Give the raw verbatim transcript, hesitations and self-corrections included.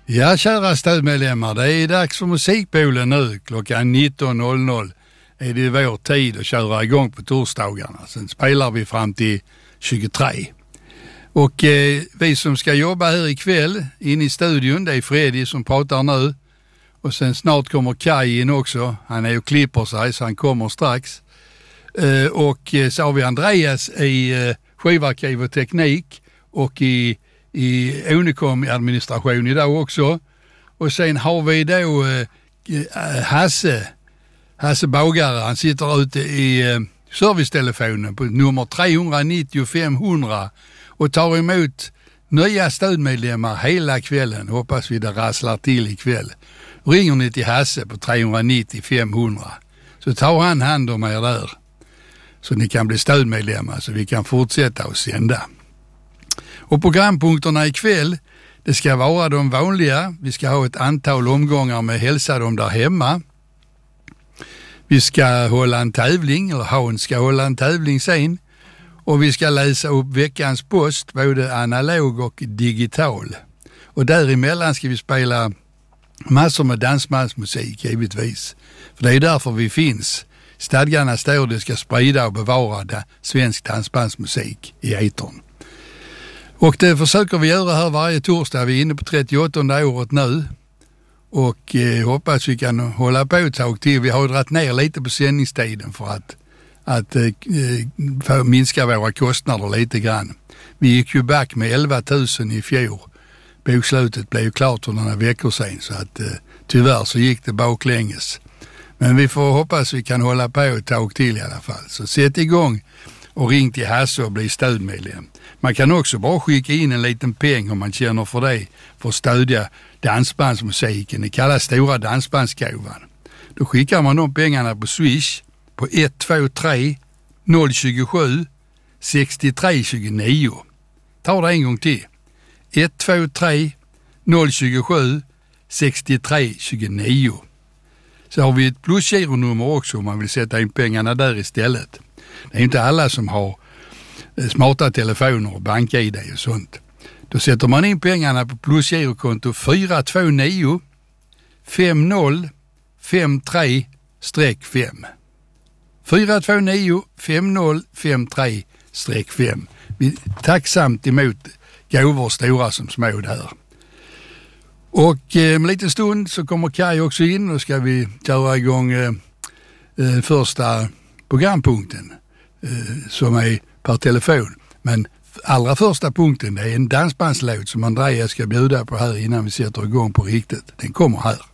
Ja, kära stödmedlemmar, det är dags för musikbolen nu. Klockan nitton noll noll är det vår tid att köra igång på torsdagarna. Sen spelar vi fram till tjugotre. Och eh, vi som ska jobba här ikväll in i studion, det är Freddy som pratar nu. Och sen snart kommer Kai in också. Han är ju klipper sig så han kommer strax. Eh, och så har vi Andreas i eh, skivarkiv och teknik och i i Unicom administration idag också. Och sen har vi då eh, Hasse, Hasse Bagare. Han sitter ute i eh, servicetelefonen på nummer tre nio noll fem hundra och tar emot nya stödmedlemmar hela kvällen. Hoppas vi det rasslar till ikväll. Ringer ni till Hasse på tre nio noll fem hundra så tar han hand om er där. Så ni kan bli stödmedlemmar så vi kan fortsätta att sända. Och programpunkterna ikväll, det ska vara de vanliga. Vi ska ha ett antal omgångar med hälsa dem där hemma. Vi ska hålla en tävling, eller Hans ska hålla en tävling sen. Och vi ska läsa upp veckans post, både analog och digital. Och däremellan ska vi spela massor med dansbandsmusik, givetvis. För det är därför vi finns. Stadgarna står det ska sprida och bevara da, svensk dansbandsmusik i etern. Och det försöker vi göra här varje torsdag. Vi är inne på trettioåttonde året nu. Och eh, hoppas vi kan hålla på ett tag till. Vi har dragit ner lite på sändningstiden för att, att eh, för att minska våra kostnader lite grann. Vi gick ju back med elva tusen i fjol. Bokslutet blev ju klart för några veckor sedan. Så att eh, tyvärr så gick det baklänges. Men vi får hoppas vi kan hålla på ett tag till i alla fall. Så sätt igång och ring till Hasse och bli stödmedlem. Man kan också bara skicka in en liten peng om man känner för det för att stödja dansbandsmusiken. Det kallas stora dansbandsgåvan. Då skickar man de pengarna på Swish på ett två tre noll två sju sex tre två nio. Ta det en gång till. ett två tre noll två sju sex tre två nio. Så har vi ett plusgironummer också om man vill sätta in pengarna där istället. Det är inte alla som har smarta telefoner och bank-I D och sånt. Då sätter man in pengarna på plusgirokonto fyra två nio fem noll fem tre fem. fyra två nio fem noll fem tre fem. Vi är tacksamt emot gåvor stora som små där. Och eh, om en liten stund så kommer Kai också in och ska vi köra igång eh, eh, första programpunkten eh, som är per telefon. Men allra första punkten är en dansbandslåt som Andreas ska bjuda på här innan vi sätter igång på riktigt. Den kommer här.